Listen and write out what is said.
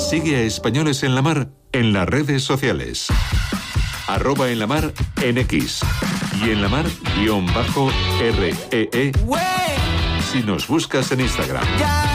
Sigue a Españoles en la Mar en las redes sociales. @enlamar en X. Y en la mar_REE si nos buscas en Instagram.